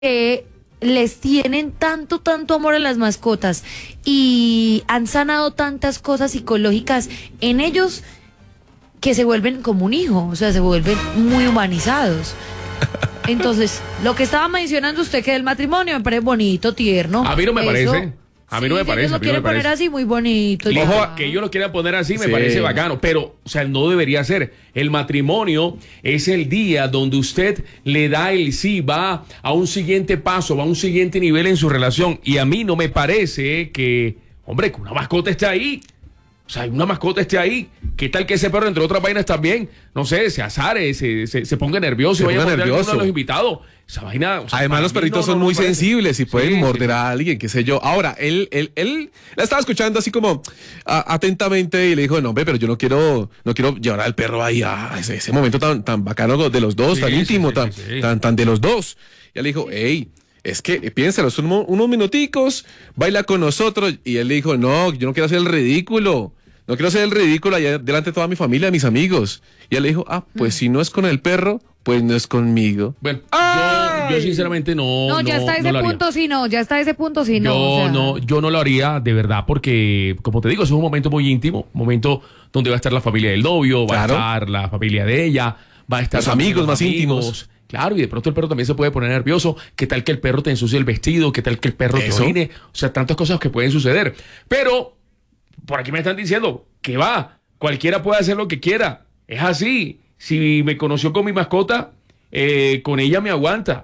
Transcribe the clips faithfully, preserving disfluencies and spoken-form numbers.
que les tienen tanto, tanto amor a las mascotas y han sanado tantas cosas psicológicas en ellos que se vuelven como un hijo, o sea, se vuelven muy humanizados. Entonces, lo que estaba mencionando usted que del matrimonio me parece bonito, tierno. A mí no me Eso, parece. A mí no me sí, parece. Ellos lo quieren poner así muy bonito. Ojo, ya. que ellos lo quieran poner así me Sí. parece bacano, pero, o sea, no debería ser. El matrimonio es el día donde usted le da el sí, va a un siguiente paso, va a un siguiente nivel en su relación. Y a mí no me parece que, hombre, que una mascota esté ahí. O sea, una mascota esté ahí. ¿Qué tal que ese perro, entre otras vainas también, no sé, se azare, se, se, se ponga nervioso Se y vaya a ponga morder a alguno nervioso. de los invitados? Esa vaina. O sea, Además, para los mí perritos no, son no, no muy me parece. sensibles y pueden Sí, morder sí. a alguien, qué sé yo. Ahora, él, él, él la estaba escuchando así como a, atentamente y le dijo, no, hombre, pero yo no quiero, no quiero llevar al perro ahí a ese, ese momento tan, tan bacano de los dos, Sí, tan sí, íntimo, sí, tan, sí, sí. tan, tan de los dos. Y él le dijo, hey, es que piénsalo, son unos, unos minuticos, baila con nosotros. Y él le dijo, no, yo no quiero hacer el ridículo. No quiero hacer el ridículo allá delante de toda mi familia, de mis amigos. Y él le dijo, ah, pues si no es con el perro, pues no es conmigo. Bueno, yo, yo sinceramente no. No, ya está no ese lo haría. punto, sí, no, ya está ese punto, sí, no. Yo o sea, no, yo no lo haría de verdad porque, como te digo, es un momento muy íntimo, un momento donde va a estar la familia del novio, va Claro. a estar la familia de ella, va a estar Los también amigos más íntimos. Claro, y de pronto el perro también se puede poner nervioso. ¿Qué tal que el perro te ensucie el vestido? ¿Qué tal que el perro te Eso. orine? O sea, tantas cosas que pueden suceder. Pero por aquí me están diciendo que va, cualquiera puede hacer lo que quiera. Es así. Si me conoció con mi mascota, eh, con ella me aguanta.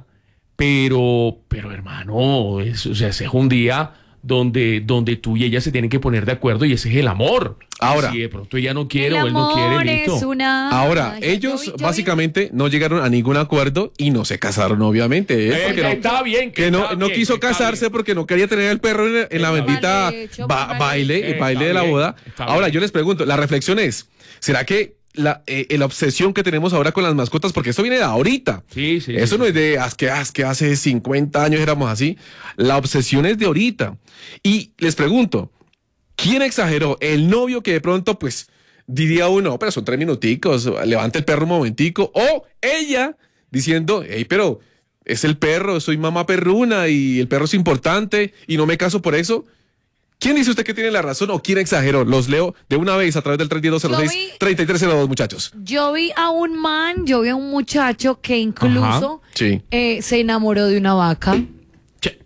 Pero, pero hermano, es, o sea, ese es un día donde, donde tú y ella se tienen que poner de acuerdo y ese es el amor. Ahora. Si de pronto ella no quiere el o él no quiere, amor listo. es una... Ahora, Ay, yo ellos vi- yo vi- básicamente no llegaron a ningún acuerdo y no se casaron, obviamente. ¿eh? Eh, Porque que no- está bien, que que no, está no bien, quiso que está casarse bien. porque no quería tener el perro en, en la Está bendita bien. Hecho, ba- mal baile, hecho. el baile de la Está boda. bien, está Ahora, bien. yo les pregunto, la reflexión es, ¿será que la, eh, la obsesión que tenemos ahora con las mascotas, porque esto viene de ahorita, Sí, sí. eso sí, no sí. es de "Ah, que, ah, que hace cincuenta años éramos así", la obsesión es de ahorita. Y les pregunto, ¿quién exageró? ¿El novio que de pronto, pues, diría uno, pero son tres minuticos, levanta el perro un momentico? ¿O ella diciendo, hey, pero es el perro, soy mamá perruna y el perro es importante y no me caso por eso? ¿Quién dice usted que tiene la razón o quién exageró? Los leo de una vez a través del tres uno dos cero seis, tres tres cero dos, muchachos. Yo vi a un man, yo vi a un muchacho que incluso Sí. eh, se enamoró de una vaca. Che.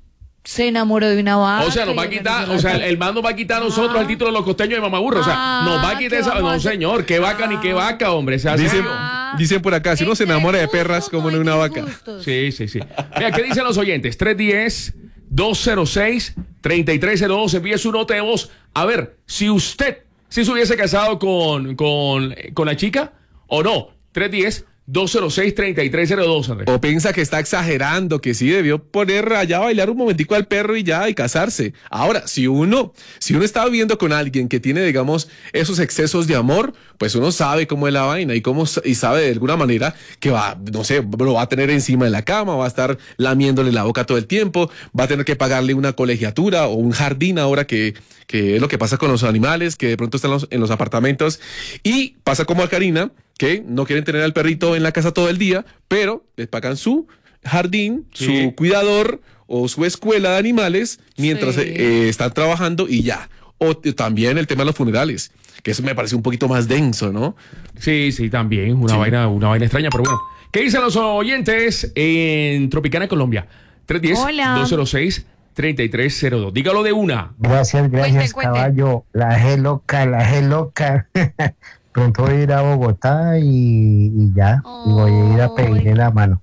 Se enamoró de una vaca. O sea, nos va a y quitar, organizó o sea, la- el, el man nos va a quitar a nosotros Ah. el título de los costeños de mamaburro. O sea, Ah, nos va a quitar ¿qué esa. vamos a No, hacer? señor, qué vaca ni qué Ah. vaca, hombre. Se hace Dicen, serio. Ah. dicen por acá, si uno se Entre enamora de gustos perras, no como hay de una vaca. disgustos. Sí, sí, sí. Mira, ¿qué dicen los oyentes? tres uno cero, dos cero seis, tres tres cero dos. Envíe su nota de voz. A ver, si usted, si se hubiese casado con, con, con la chica o no. tres uno cero, dos cero seis, tres tres cero dos, Andrés. O piensa que está exagerando, que sí debió poner allá a bailar un momentico al perro y ya, y casarse. Ahora, si uno, si uno está viviendo con alguien que tiene, digamos, esos excesos de amor, pues uno sabe cómo es la vaina y cómo y sabe de alguna manera que va, no sé, lo va a tener encima de la cama, va a estar lamiéndole la boca todo el tiempo, va a tener que pagarle una colegiatura o un jardín ahora que, que es lo que pasa con los animales, que de pronto están los- en los apartamentos. Y pasa como a Karina, que no quieren tener al perrito en la casa todo el día, pero les pagan su jardín, Sí. su cuidador o su escuela de animales mientras Sí. eh, están trabajando y ya. O t- también el tema de los funerales, que eso me parece un poquito más denso, ¿no? Sí, sí, también. Una Sí. vaina, una vaina extraña, pero bueno. ¿Qué dicen los oyentes en Tropicana, Colombia? tres uno cero, Hola. dos cero seis, tres tres cero dos. Dígalo de una. Gracias, gracias, Cuente, cuente. caballo. La G loca, la G loca. Pronto voy a ir a Bogotá y, y ya. Y voy a ir a pedirle la mano.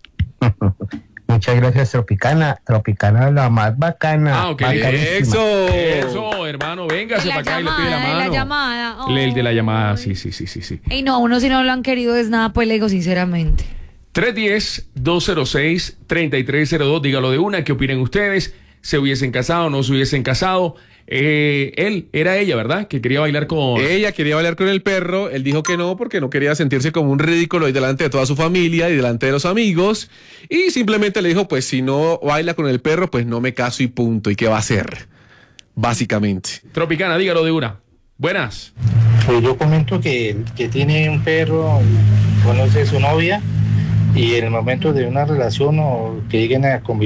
Muchas gracias, Tropicana. Tropicana, la más bacana. Ah, ok. bacanísima. ¡Eso! Eso, hermano, véngase La para acá y le pide la llamada, mano. la llamada. El, el de la llamada, Ay. sí, sí, sí, sí, sí. Ey, no, a uno si no lo han querido es nada, pues le digo sinceramente. tres uno cero, dos cero seis, tres tres cero dos. Dígalo de una. ¿Qué opinen ustedes? ¿Se hubiesen casado o no se hubiesen casado? Eh, él, era ella, ¿verdad? Que quería bailar con... Ella quería bailar con el perro, él dijo que no porque no quería sentirse como un ridículo ahí delante de toda su familia y delante de los amigos, y simplemente le dijo, pues si no baila con el perro, pues no me caso y punto. ¿Y qué va a hacer? Básicamente. Tropicana, dígalo de una. Buenas. Pues yo comento que, que tiene un perro, conoce a su novia y en el momento de una relación o que lleguen a convivir